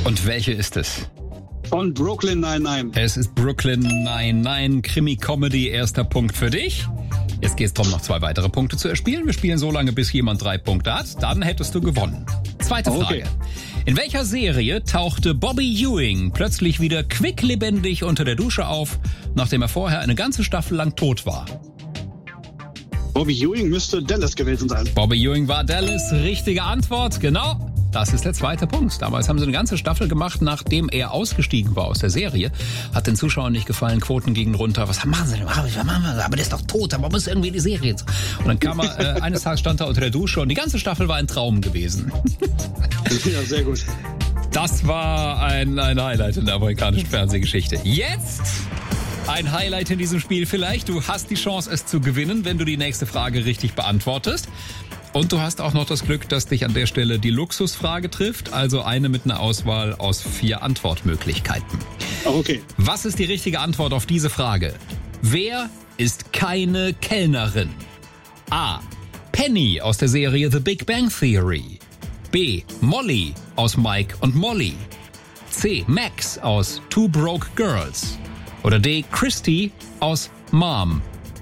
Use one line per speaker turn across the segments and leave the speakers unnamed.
Und welche ist es?
Von Brooklyn Nine-Nine.
Es ist Brooklyn Nine-Nine, Krimi-Comedy, erster Punkt für dich. Jetzt geht es darum, noch 2 weitere Punkte zu erspielen. Wir spielen so lange, bis jemand 3 Punkte hat. Dann hättest du gewonnen. Zweite Frage. In welcher Serie tauchte Bobby Ewing plötzlich wieder quicklebendig unter der Dusche auf, nachdem er vorher eine ganze Staffel lang tot war?
Bobby Ewing müsste Dallas gewesen sein.
Bobby Ewing war Dallas. Richtige Antwort. Genau. Das ist der zweite Punkt. Damals haben sie eine ganze Staffel gemacht, nachdem er ausgestiegen war aus der Serie. Hat den Zuschauern nicht gefallen, Quoten gingen runter. Was machen sie denn? Aber der ist doch tot, aber muss irgendwie die Serie. Und dann kam er, eines Tages stand er unter der Dusche und die ganze Staffel war ein Traum gewesen.
Ja, sehr gut.
Das war ein Highlight in der amerikanischen Fernsehgeschichte. Jetzt ein Highlight in diesem Spiel vielleicht. Du hast die Chance, es zu gewinnen, wenn du die nächste Frage richtig beantwortest. Und du hast auch noch das Glück, dass dich an der Stelle die Luxusfrage trifft, also eine mit einer Auswahl aus 4 Antwortmöglichkeiten.
Okay.
Was ist die richtige Antwort auf diese Frage? Wer ist keine Kellnerin? A. Penny aus der Serie The Big Bang Theory. B. Molly aus Mike und Molly. C. Max aus Two Broke Girls. Oder D. Christy aus Mom.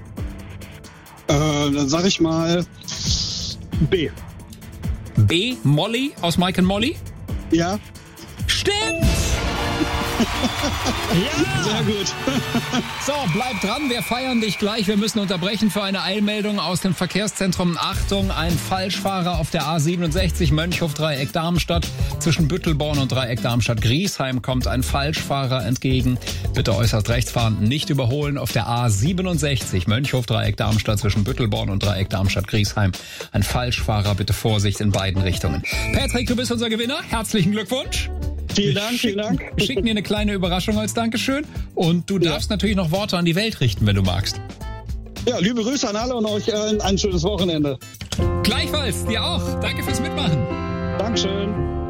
Dann sag ich mal B.
B. Molly aus Mike und Molly?
Ja.
Stimmt!
Ja. Sehr gut.
So, bleib dran, wir feiern dich gleich. Wir müssen unterbrechen für eine Eilmeldung aus dem Verkehrszentrum. Achtung, ein Falschfahrer auf der A67 Mönchhof-Dreieck Darmstadt. Zwischen Büttelborn und Dreieck Darmstadt-Griesheim kommt ein Falschfahrer entgegen. Bitte äußerst rechts fahren, nicht überholen. Auf der A67 Mönchhof-Dreieck Darmstadt zwischen Büttelborn und Dreieck Darmstadt-Griesheim. Ein Falschfahrer, bitte Vorsicht in beiden Richtungen. Patrick, du bist unser Gewinner. Herzlichen Glückwunsch.
Vielen Dank, vielen Dank.
Wir schicken dir eine kleine Überraschung als Dankeschön. Und du darfst natürlich noch Worte an die Welt richten, wenn du magst.
Ja, liebe Grüße an alle und euch ein schönes Wochenende.
Gleichfalls, dir auch. Danke fürs Mitmachen.
Dankeschön.